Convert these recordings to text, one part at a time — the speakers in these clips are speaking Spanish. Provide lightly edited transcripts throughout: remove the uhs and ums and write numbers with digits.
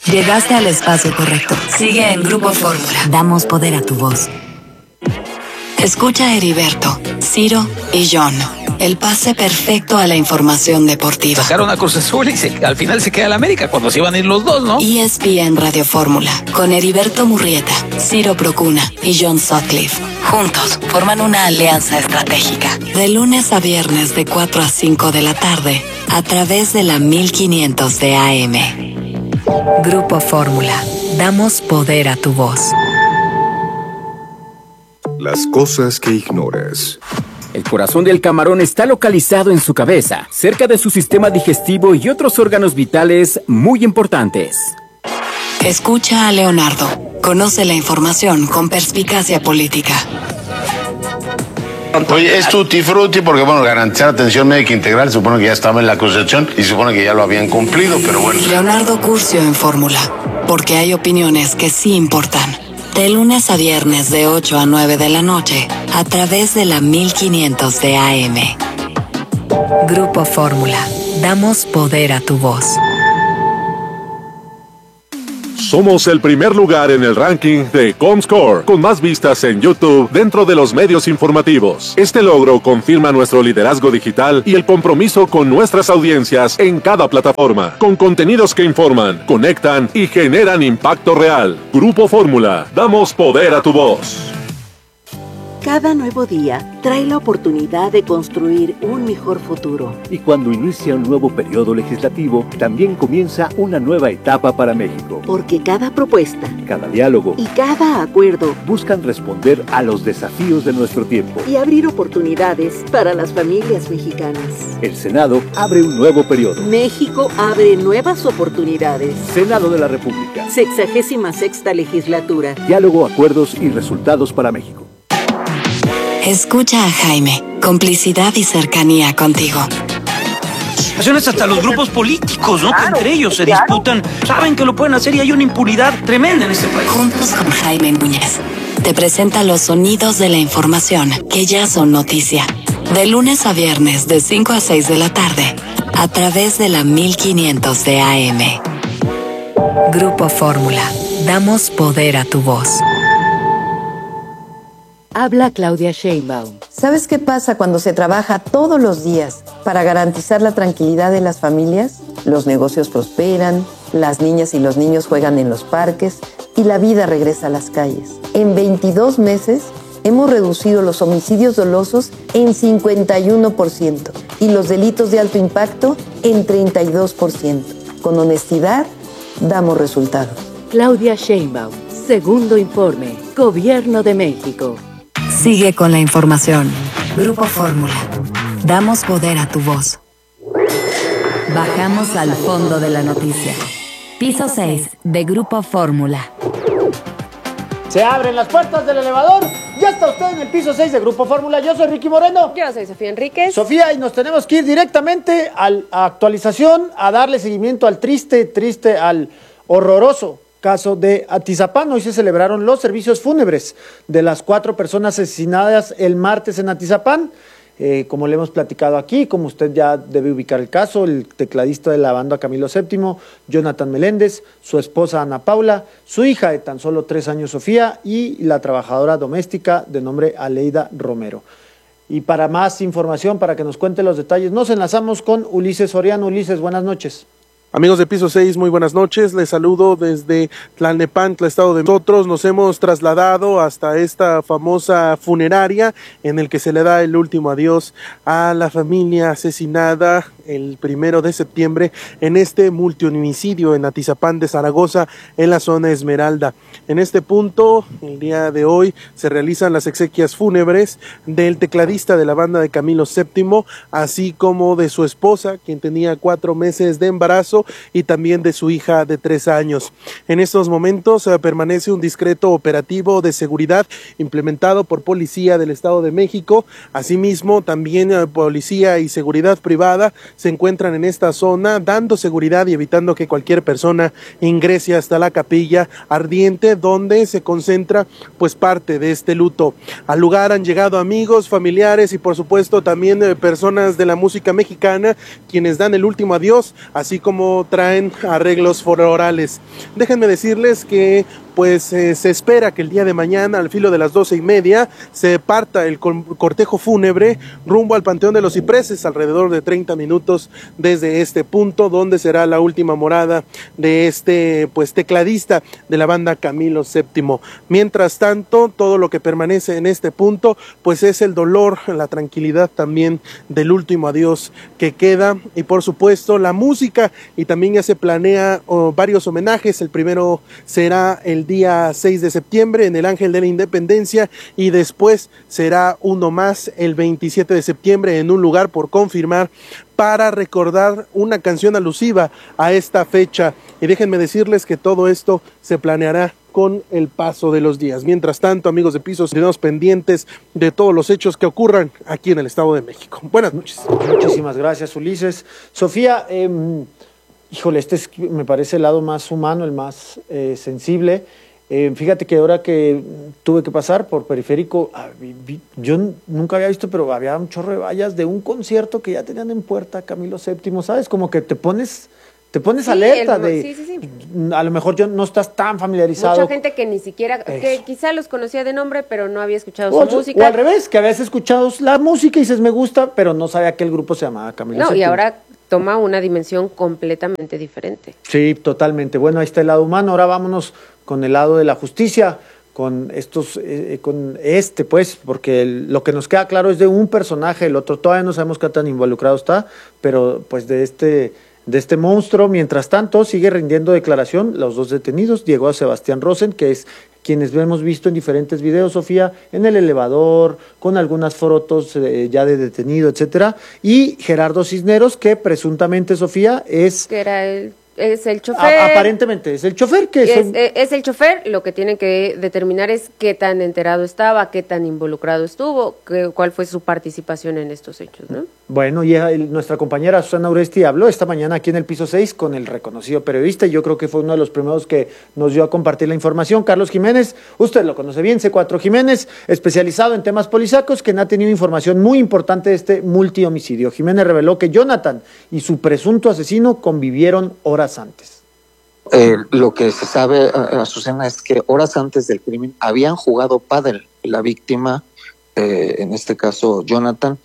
Llegaste al espacio correcto. Sigue en Grupo Fórmula. Damos poder a tu voz. Escucha a Heriberto, Ciro y John. El pase perfecto a la información deportiva. Sacaron a Cruz Azul y al final se queda el América cuando se iban a ir los dos, ¿no? ESPN Radio Fórmula, con Heriberto Murrieta, Ciro Procuna y John Sutcliffe. Juntos forman una alianza estratégica. De lunes a viernes de 4 a 5 de la tarde, a través de la 1500 de AM. Grupo Fórmula. Damos poder a tu voz. Las cosas que ignoras. El corazón del camarón está localizado en su cabeza, cerca de su sistema digestivo y otros órganos vitales muy importantes. Escucha a Leonardo. Conoce la información con perspicacia política. Oye, es tutti frutti porque, bueno, garantizar atención médica integral, supone que ya estaba en la Constitución y supone que ya lo habían cumplido, pero bueno. Leonardo Curcio en Fórmula, porque hay opiniones que sí importan. De lunes a viernes de 8 a 9 de la noche, a través de la 1500 de AM. Grupo Fórmula. Damos poder a tu voz. Somos el primer lugar en el ranking de Comscore, con más vistas en YouTube dentro de los medios informativos. Este logro confirma nuestro liderazgo digital y el compromiso con nuestras audiencias en cada plataforma, con contenidos que informan, conectan y generan impacto real. Grupo Fórmula, damos poder a tu voz. Cada nuevo día trae la oportunidad de construir un mejor futuro. Y cuando inicia un nuevo periodo legislativo, también comienza una nueva etapa para México. Porque cada propuesta, cada diálogo y cada acuerdo buscan responder a los desafíos de nuestro tiempo y abrir oportunidades para las familias mexicanas. El Senado abre un nuevo periodo. México abre nuevas oportunidades. Senado de la República. 66ª legislatura. Diálogo, acuerdos y resultados para México. Escucha a Jaime, complicidad y cercanía contigo. Hasta los grupos políticos, ¿no? Que entre ellos se disputan, saben que lo pueden hacer y hay una impunidad tremenda en este país. Juntos con Jaime Núñez, te presenta los sonidos de la información que ya son noticia. De lunes a viernes de 5 a 6 de la tarde, a través de la 1500 de AM. Grupo Fórmula. Damos poder a tu voz. Habla Claudia Sheinbaum. ¿Sabes qué pasa cuando se trabaja todos los días para garantizar la tranquilidad de las familias? Los negocios prosperan, las niñas y los niños juegan en los parques y la vida regresa a las calles. En 22 meses hemos reducido los homicidios dolosos en 51% y los delitos de alto impacto en 32%. Con honestidad, damos resultados. Claudia Sheinbaum, segundo informe, Gobierno de México. Sigue con la información. Grupo Fórmula. Damos poder a tu voz. Bajamos al fondo de la noticia. Piso 6 de Grupo Fórmula. Se abren las puertas del elevador. Ya está usted en el piso 6 de Grupo Fórmula. Yo soy Ricky Moreno. Yo soy Sofía Enríquez. Sofía, y nos tenemos que ir directamente a actualización, a darle seguimiento al al horroroso caso de Atizapán. Hoy se celebraron los servicios fúnebres de las 4 personas asesinadas el martes en Atizapán. Como le hemos platicado aquí, como usted ya debe ubicar el caso, el tecladista de la banda Camilo VII, Jonathan Meléndez, su esposa Ana Paula, su hija de tan solo 3 años Sofía y la trabajadora doméstica de nombre Aleida Romero. Y para más información, para que nos cuente los detalles, nos enlazamos con Ulises Soriano. Ulises, buenas noches. Amigos de Piso 6, muy buenas noches. Les saludo desde Tlalnepantla, estado de nosotros. Nos hemos trasladado hasta esta famosa funeraria en el que se le da el último adiós a la familia asesinada el 1 de septiembre en este multihomicidio en Atizapán de Zaragoza, en la zona Esmeralda. En este punto, el día de hoy, se realizan las exequias fúnebres del tecladista de la banda de Camilo VII, así como de su esposa, quien tenía 4 meses de embarazo, y también de su hija de 3 años. En estos momentos permanece un discreto operativo de seguridad implementado por Policía del Estado de México. Asimismo, también Policía y Seguridad Privada se encuentran en esta zona dando seguridad y evitando que cualquier persona ingrese hasta la capilla ardiente donde se concentra pues parte de este luto. Al lugar han llegado amigos, familiares y por supuesto también personas de la música mexicana quienes dan el último adiós, así como cómo traen arreglos florales. Déjenme decirles que pues se espera que el día de mañana, al filo de las 12:30, se parta el cortejo fúnebre rumbo al Panteón de los Cipreses, alrededor de 30 minutos desde este punto, donde será la última morada de este pues tecladista de la banda Camilo VII. Mientras tanto, todo lo que permanece en este punto pues es el dolor, la tranquilidad también del último adiós que queda, y por supuesto la música, y también ya se planea varios homenajes. El primero será el día 6 de septiembre en el Ángel de la Independencia, y después será uno más el 27 de septiembre en un lugar por confirmar, para recordar una canción alusiva a esta fecha. Y déjenme decirles que todo esto se planeará con el paso de los días. Mientras tanto, amigos de Pisos, estamos pendientes de todos los hechos que ocurran aquí en el Estado de México. Buenas noches. Muchísimas gracias, Ulises. Sofía, híjole, me parece el lado más humano, el más sensible. Fíjate que ahora que tuve que pasar por Periférico, yo nunca había visto, pero había un chorro de vallas de un concierto que ya tenían en puerta Camilo VII, ¿sabes? Como que te pones alerta sí. A lo mejor no estás tan familiarizado. Mucha gente que ni siquiera, que quizá los conocía de nombre, pero no había escuchado su música. O al revés, que habías escuchado la música y dices me gusta, pero no sabía que el grupo se llamaba Camilo VII. Y ahora toma una dimensión completamente diferente. Sí, totalmente. Bueno, ahí está el lado humano. Ahora vámonos con el lado de la justicia, con estos, pues, porque lo que nos queda claro es de un personaje, el otro todavía no sabemos qué tan involucrado está, pero pues de este monstruo. Mientras tanto, sigue rindiendo declaración los dos detenidos, Diego Sebastián Rosen, que es quienes hemos visto en diferentes videos, Sofía, en el elevador, con algunas fotos ya de detenido, etcétera, y Gerardo Cisneros, que presuntamente, Sofía, es el chofer. Aparentemente es el chofer. Es el chofer. Lo que tienen que determinar es qué tan enterado estaba, qué tan involucrado estuvo, cuál fue su participación en estos hechos, ¿no? Bueno, y nuestra compañera Susana Uresti habló esta mañana aquí en el piso 6 con el reconocido periodista, y yo creo que fue uno de los primeros que nos dio a compartir la información, Carlos Jiménez. Usted lo conoce bien, C4 Jiménez, especializado en temas policíacos, quien ha tenido información muy importante de este multihomicidio. Jiménez reveló que Jonathan y su presunto asesino convivieron horas antes. Lo que se sabe, Azucena, es que horas antes del crimen habían jugado pádel la víctima, en este caso Jonathan,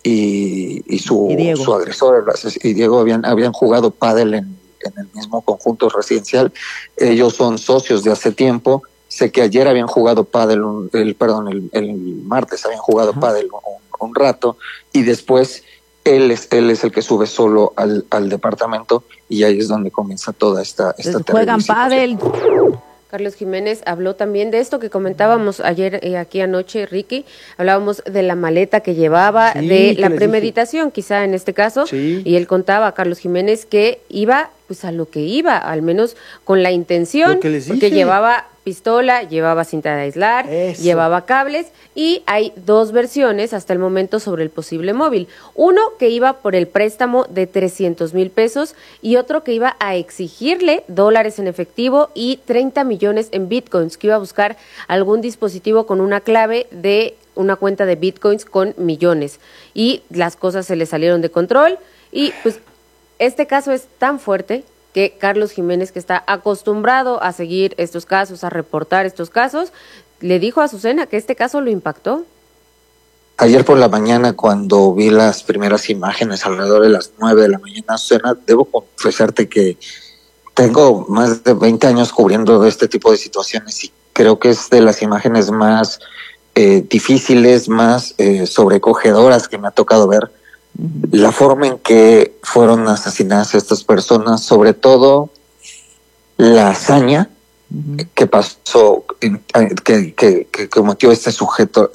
y su agresor y Diego habían jugado pádel en el mismo conjunto residencial. Ellos son socios de hace tiempo. Sé que ayer habían jugado pádel, el martes habían jugado pádel un rato, y después él es el que sube solo al departamento, y ahí es donde comienza toda esta juegan pádel. Carlos Jiménez habló también de esto que comentábamos ayer aquí anoche, Ricky. Hablábamos de la maleta que llevaba, de la premeditación, quizá en este caso. Y él contaba, Carlos Jiménez, que iba pues a lo que iba, al menos con la intención, porque llevaba pistola, llevaba cinta de aislar, llevaba cables, y hay dos versiones hasta el momento sobre el posible móvil. Uno que iba por el préstamo de 300,000 pesos y otro que iba a exigirle dólares en efectivo y 30 millones en bitcoins, que iba a buscar algún dispositivo con una clave de una cuenta de bitcoins con millones. Y las cosas se le salieron de control, y pues este caso es tan fuerte que Carlos Jiménez, que está acostumbrado a seguir estos casos, a reportar estos casos, le dijo a Azucena que este caso lo impactó. Ayer por la mañana, cuando vi las primeras imágenes alrededor de las 9 de la mañana, Azucena, debo confesarte que tengo más de 20 años cubriendo este tipo de situaciones, y creo que es de las imágenes más difíciles, más sobrecogedoras que me ha tocado ver. La forma en que fueron asesinadas estas personas, sobre todo la hazaña que pasó, que cometió este sujeto,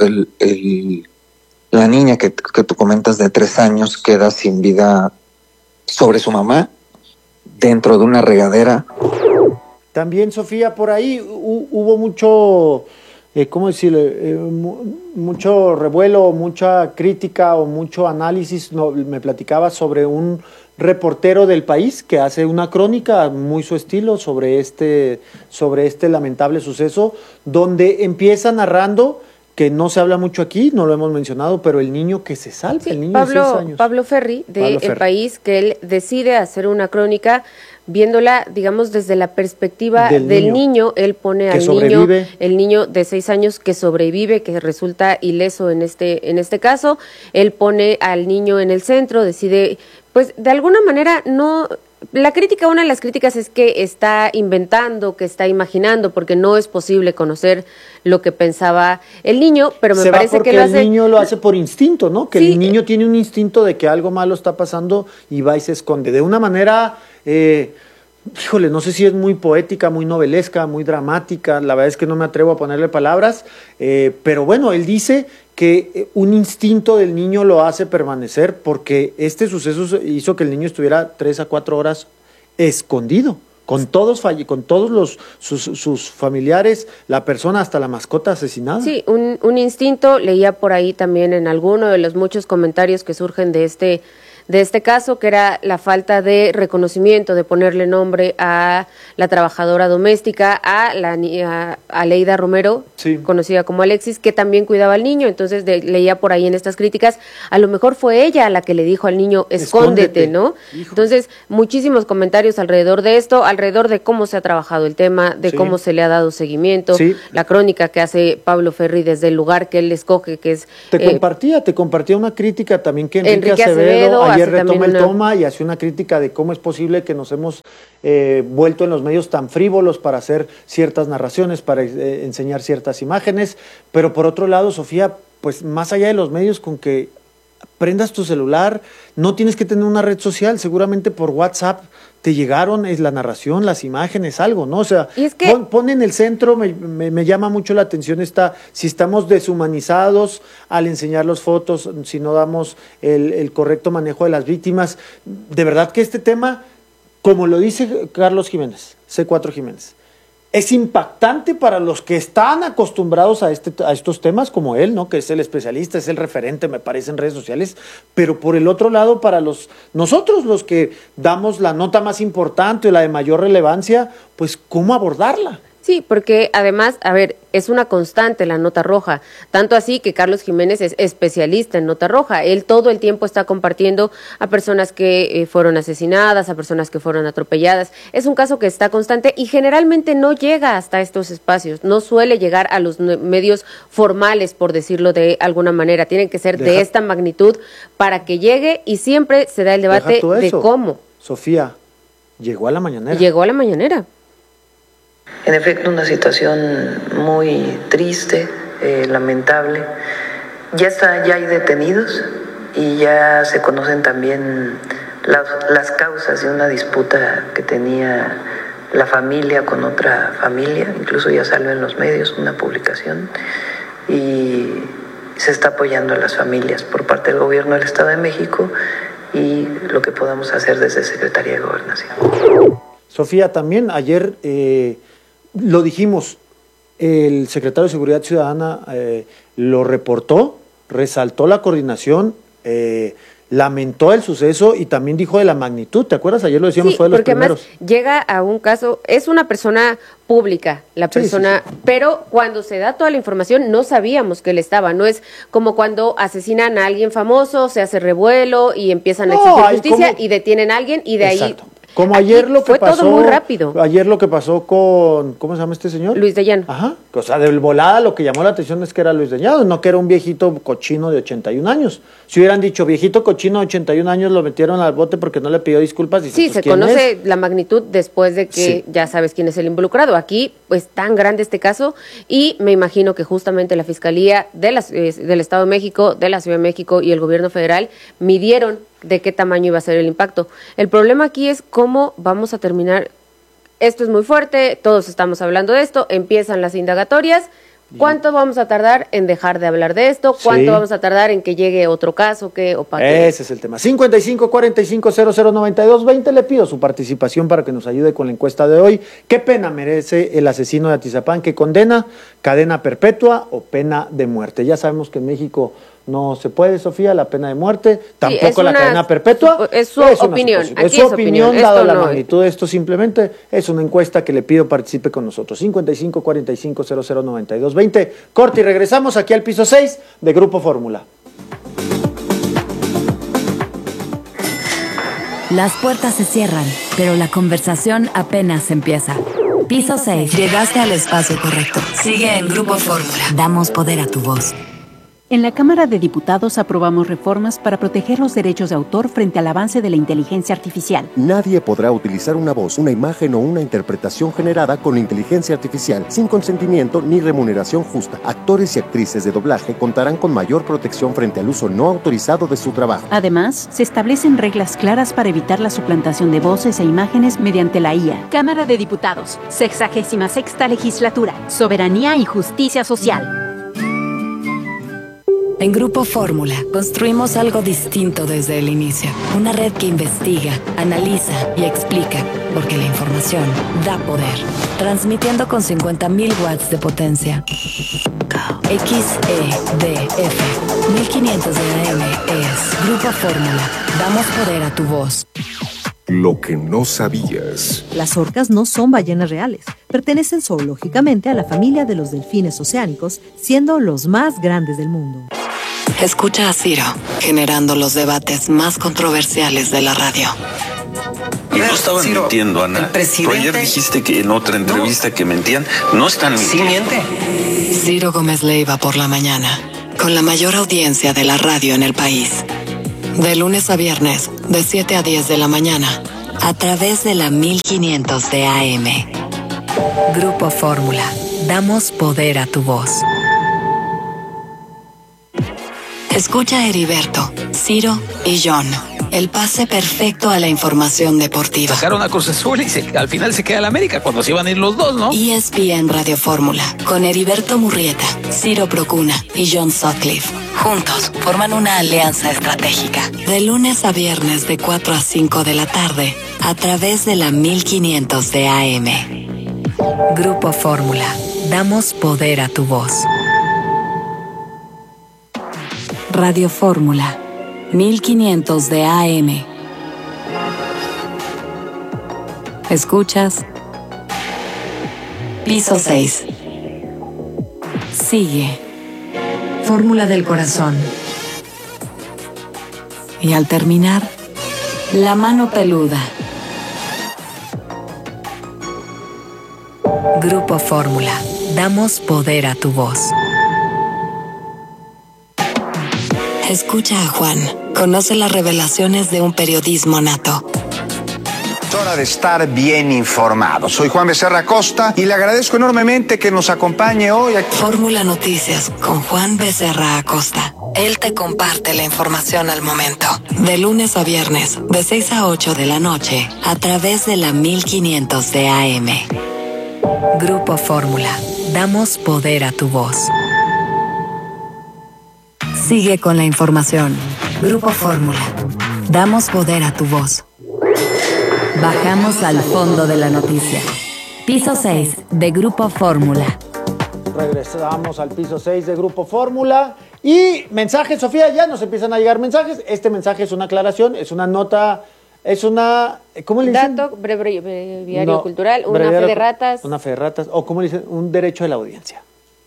la niña que tú comentas de 3 años queda sin vida sobre su mamá dentro de una regadera. También, Sofía, por ahí hubo mucho, ¿cómo decirle? Mucho revuelo, mucha crítica o mucho análisis. Me platicaba sobre un reportero del País que hace una crónica muy su estilo sobre este lamentable suceso, donde empieza narrando que no se habla mucho aquí, no lo hemos mencionado, pero el niño que se salva, el niño de 6 años. Pablo Ferri, de El País, que él decide hacer una crónica viéndola, digamos, desde la perspectiva del niño. Él pone al niño, el niño de 6 años que sobrevive, que resulta ileso en este caso. Él pone al niño en el centro, decide, pues, de alguna manera no... La crítica, una de las críticas es que está inventando, que está imaginando, porque no es posible conocer lo que pensaba el niño, pero me parece que lo hace... el niño lo hace por instinto, ¿no? Que sí, el niño tiene un instinto de que algo malo está pasando y va y se esconde. De una manera, híjole, no sé si es muy poética, muy novelesca, muy dramática, la verdad es que no me atrevo a ponerle palabras, pero bueno, él dice que un instinto del niño lo hace permanecer porque este suceso hizo que el niño estuviera 3 a 4 horas escondido, con todos sus familiares, la persona, hasta la mascota asesinada. Sí, un instinto, leía por ahí también en alguno de los muchos comentarios que surgen de este caso, que era la falta de reconocimiento, de ponerle nombre a la trabajadora doméstica, a Aleida Romero, sí, conocida como Alexis, que también cuidaba al niño. Entonces leía por ahí en estas críticas, a lo mejor fue ella la que le dijo al niño, escóndete, ¿no? Hijo. Entonces, muchísimos comentarios alrededor de esto, alrededor de cómo se ha trabajado el tema, de cómo se le ha dado seguimiento, la crónica que hace Pablo Ferri desde el lugar que él escoge, que es... Te compartía una crítica también que Enrique Acevedo ayer retoma el toma y hace una crítica de cómo es posible que nos hemos vuelto en los medios tan frívolos para hacer ciertas narraciones, para enseñar ciertas imágenes, pero por otro lado, Sofía, pues más allá de los medios, con que prendas tu celular, no tienes que tener una red social, seguramente por WhatsApp te llegaron la narración, las imágenes, algo, ¿no? O sea, es que... pon en el centro, me llama mucho la atención si estamos deshumanizados al enseñar las fotos, si no damos el correcto manejo de las víctimas. De verdad que este tema, como lo dice Carlos Jiménez, C4 Jiménez, es impactante para los que están acostumbrados a estos temas, como él, ¿no? Que es el especialista, es el referente, me parece, en redes sociales, pero por el otro lado, para nosotros, los que damos la nota más importante, la de mayor relevancia, pues, ¿cómo abordarla? Sí, porque además, a ver, es una constante la nota roja, tanto así que Carlos Jiménez es especialista en nota roja. Él todo el tiempo está compartiendo a personas que fueron asesinadas, a personas que fueron atropelladas. Es un caso que está constante y generalmente no llega hasta estos espacios, no suele llegar a los medios formales, por decirlo de alguna manera. Tienen que ser de esta magnitud para que llegue, y siempre se da el debate de cómo. Sofía, llegó a la mañanera. Llegó a la mañanera. En efecto, una situación muy triste, lamentable. Ya hay detenidos y ya se conocen también las causas de una disputa que tenía la familia con otra familia. Incluso ya salió en los medios una publicación y se está apoyando a las familias por parte del gobierno del Estado de México y lo que podamos hacer desde Secretaría de Gobernación. Sofía, también ayer... lo dijimos, el secretario de Seguridad Ciudadana lo reportó, resaltó la coordinación, lamentó el suceso y también dijo de la magnitud. ¿Te acuerdas? Ayer lo decíamos, fue de los primeros. Además llega a un caso, es una persona pública, la persona, pero cuando se da toda la información no sabíamos que él estaba. No es como cuando asesinan a alguien famoso, se hace revuelo y empiezan a exigir justicia y detienen a alguien y de ahí... Como ayer lo que pasó. Fue todo muy rápido. Ayer lo que pasó con, ¿cómo se llama este señor? Luis de Llano. Ajá. O sea, de volada lo que llamó la atención es que era Luis de Llano, no que era un viejito cochino de 81 años. Si hubieran dicho viejito cochino de 81 años, lo metieron al bote porque no le pidió disculpas. Sí, se conoce la magnitud después de que ya sabes quién es el involucrado. Aquí, pues, tan grande este caso, y me imagino que justamente la Fiscalía del Estado de México, de la Ciudad de México y el Gobierno Federal midieron de qué tamaño iba a ser el impacto. El problema aquí es cómo vamos a terminar. Esto es muy fuerte, todos estamos hablando de esto, empiezan las indagatorias. ¿Cuánto vamos a tardar en dejar de hablar de esto? ¿Cuánto vamos a tardar en que llegue otro caso? Ese es el tema. 55-45-00-92-20. Le pido su participación para que nos ayude con la encuesta de hoy. ¿Qué pena merece el asesino de Atizapán que condena? ¿Cadena perpetua o pena de muerte? Ya sabemos que en México no se puede, Sofía, la pena de muerte, tampoco la cadena perpetua. Es su opinión. Es su opinión, dado la magnitud de esto, simplemente es una encuesta que le pido participe con nosotros. 55 45 00 92 20. Corte y regresamos aquí al piso 6 de Grupo Fórmula. Las puertas se cierran, pero la conversación apenas empieza. Piso 6. Llegaste al espacio correcto. Sigue en Grupo Fórmula. Damos poder a tu voz. En la Cámara de Diputados aprobamos reformas para proteger los derechos de autor frente al avance de la inteligencia artificial. Nadie podrá utilizar una voz, una imagen o una interpretación generada con inteligencia artificial sin consentimiento ni remuneración justa. Actores y actrices de doblaje contarán con mayor protección frente al uso no autorizado de su trabajo. Además, se establecen reglas claras para evitar la suplantación de voces e imágenes mediante la IA. Cámara de Diputados, 66ª Legislatura, Soberanía y Justicia Social. En Grupo Fórmula construimos algo distinto desde el inicio. Una red que investiga, analiza y explica, porque la información da poder. Transmitiendo con 50.000 watts de potencia. XEDF 1500 de AM es Grupo Fórmula. Damos poder a tu voz. Lo que no sabías. Las orcas no son ballenas reales. Pertenecen zoológicamente a la familia de los delfines oceánicos, siendo los más grandes del mundo. Escucha a Ciro, generando los debates más controversiales de la radio. Y no estaban mintiendo, Ana. Tú ayer dijiste que en otra entrevista que mentían. No están mintiendo. ¿Sí miente? Ciro Gómez Leiva por la mañana, con la mayor audiencia de la radio en el país. De lunes a viernes, de 7 a 10 de la mañana, a través de la 1500 de AM. Grupo Fórmula. Damos poder a tu voz. Escucha a Heriberto, Ciro y John. El pase perfecto a la información deportiva. Sacaron a Cruz Azul y al final se queda el América cuando se iban a ir los dos, ¿no? ESPN Radio Fórmula, con Heriberto Murrieta, Ciro Procuna y John Sutcliffe. Juntos forman una alianza estratégica. De lunes a viernes de 4 a 5 de la tarde, a través de la 1500 de AM. Grupo Fórmula. Damos poder a tu voz. Radio Fórmula. 1500 de AM. Escuchas Piso 6. Sigue Fórmula del Corazón. Y al terminar, La Mano Peluda. Grupo Fórmula. Damos poder a tu voz. Escucha a Juan. Conoce las revelaciones de un periodismo nato. Es hora de estar bien informado. Soy Juan Becerra Costa y le agradezco enormemente que nos acompañe hoy aquí. Fórmula Noticias con Juan Becerra Acosta. Él te comparte la información al momento. De lunes a viernes, de 6 a 8 de la noche, a través de la 1500 de AM. Grupo Fórmula. Damos poder a tu voz. Sigue con la información. Grupo Fórmula. Damos poder a tu voz. Bajamos al fondo de la noticia. Piso 6 de Grupo Fórmula. Regresamos al piso 6 de Grupo Fórmula. Y mensajes, Sofía, ya nos empiezan a llegar mensajes. Este mensaje es una aclaración, es una nota, es una... ¿Cómo le dicen? Dato, breviario cultural, una fe de ratas. Una fe de ratas, o ¿cómo le dicen? Un derecho de la audiencia.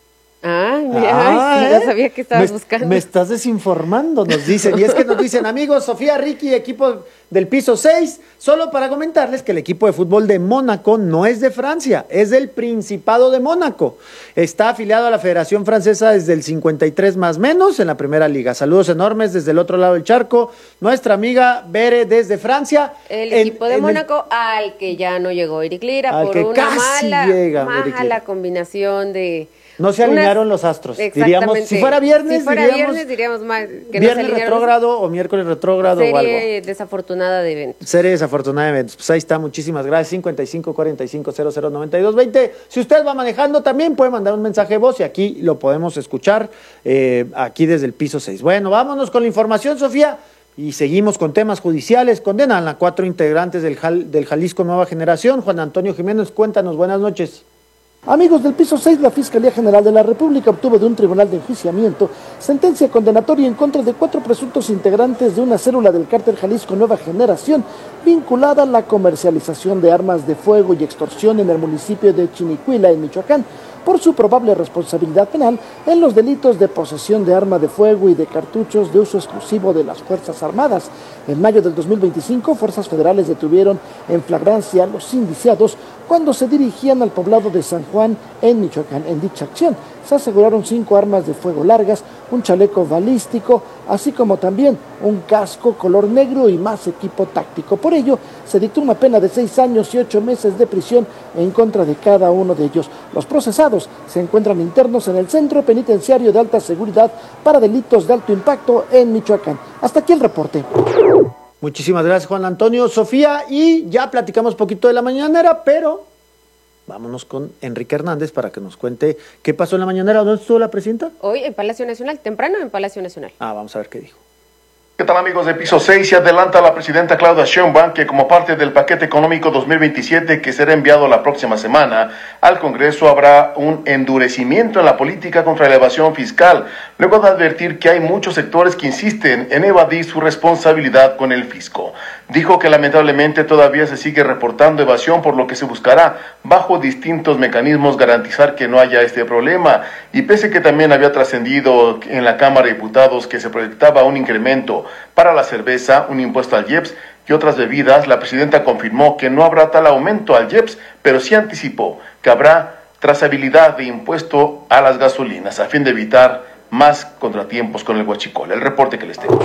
Mira, no sabía que estabas buscando. Me estás desinformando, nos dicen. Y es que nos dicen, amigos, Sofía, Ricky, equipo del piso 6, solo para comentarles que el equipo de fútbol de Mónaco no es de Francia, es del Principado de Mónaco. Está afiliado a la Federación Francesa desde el 53 más menos en la primera liga. Saludos enormes desde el otro lado del charco. Nuestra amiga Bere desde Francia. El equipo de Mónaco al que ya no llegó Eric Lira por una mala combinación de... No se alinearon los astros. Diríamos, si fuera viernes, diríamos más que viernes retrógrado o miércoles retrógrado o algo. Serie desafortunada de eventos. Serie desafortunada de eventos. Pues ahí está, muchísimas gracias. 55 45 00 92 20. Si usted va manejando también puede mandar un mensaje de voz y aquí lo podemos escuchar aquí desde el piso 6. Bueno, vámonos con la información, Sofía. Y seguimos con temas judiciales. Condenan a 4 integrantes del Jalisco Nueva Generación. Juan Antonio Jiménez, cuéntanos, buenas noches. Amigos del piso 6, la Fiscalía General de la República obtuvo de un tribunal de enjuiciamiento sentencia condenatoria en contra de 4 presuntos integrantes de una célula del cártel Jalisco Nueva Generación vinculada a la comercialización de armas de fuego y extorsión en el municipio de Chinicuila, en Michoacán, por su probable responsabilidad penal en los delitos de posesión de arma de fuego y de cartuchos de uso exclusivo de las Fuerzas Armadas. En mayo del 2025, fuerzas federales detuvieron en flagrancia a los indiciados cuando se dirigían al poblado de San Juan, en Michoacán. En dicha acción se aseguraron 5 armas de fuego largas, un chaleco balístico, así como también un casco color negro y más equipo táctico. Por ello, se dictó una pena de 6 años y 8 meses de prisión en contra de cada uno de ellos. Los procesados se encuentran internos en el Centro Penitenciario de Alta Seguridad para Delitos de Alto Impacto en Michoacán. Hasta aquí el reporte. Muchísimas gracias, Juan Antonio. Sofía, y ya platicamos poquito de la mañanera, pero vámonos con Enrique Hernández para que nos cuente qué pasó en la mañanera. ¿Dónde estuvo la presidenta? Hoy en Palacio Nacional, temprano en Palacio Nacional. Vamos a ver qué dijo. ¿Qué tal, amigos de Piso 6? Se adelanta la presidenta Claudia Sheinbaum que, como parte del paquete económico 2027 que será enviado la próxima semana al Congreso, habrá un endurecimiento en la política contra la evasión fiscal, luego de advertir que hay muchos sectores que insisten en evadir su responsabilidad con el fisco. Dijo que lamentablemente todavía se sigue reportando evasión, por lo que se buscará, bajo distintos mecanismos, garantizar que no haya este problema. Y pese que también había trascendido en la Cámara de Diputados que se proyectaba un incremento para la cerveza, un impuesto al IEPS y otras bebidas, la presidenta confirmó que no habrá tal aumento al IEPS, pero sí anticipó que habrá trazabilidad de impuesto a las gasolinas a fin de evitar más contratiempos con el huachicol. El reporte que les tengo.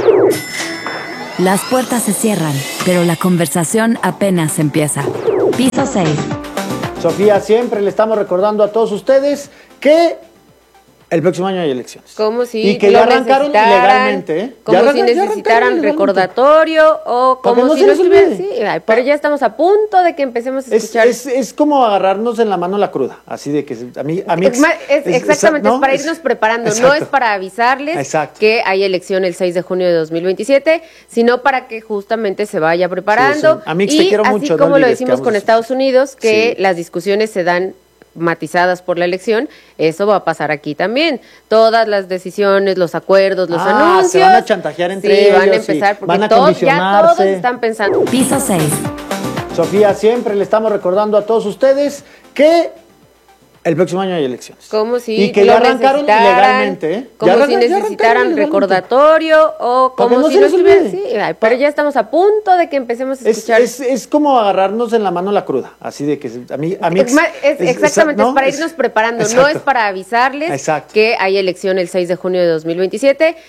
Las puertas se cierran, pero la conversación apenas empieza. Piso 6. Sofía, siempre le estamos recordando a todos ustedes que el próximo año hay elecciones. Como si y que ya arrancaron ilegalmente, ¿eh? Como si necesitaran recordatorio o como si no estuvieran. Sí, pero ya estamos a punto de que empecemos a escuchar. Es como agarrarnos en la mano la cruda, así de que a mí exactamente, es para irnos preparando, no es para avisarles que hay elección el 6 de junio de 2027, sino para que justamente se vaya preparando. A mí te quiero mucho, así como lo decimos con Estados Unidos, que las discusiones se dan matizadas por la elección, eso va a pasar aquí también. Todas las decisiones, los acuerdos, los anuncios se van a chantajear entre ellos, van a empezar porque van a condicionarse. Todos están pensando. Piso 6. Sofía, siempre le estamos recordando a todos ustedes que el próximo año hay elecciones. Como si y que ya arrancaron ilegalmente, ¿eh? Como si necesitaran recordatorio o como si no estuvieran. Sí, pero ya estamos a punto de que empecemos a escuchar. Es como agarrarnos en la mano la cruda, así de que a mí exactamente, es para irnos preparando, no es para avisarles que hay elección el 6 de junio de 2027.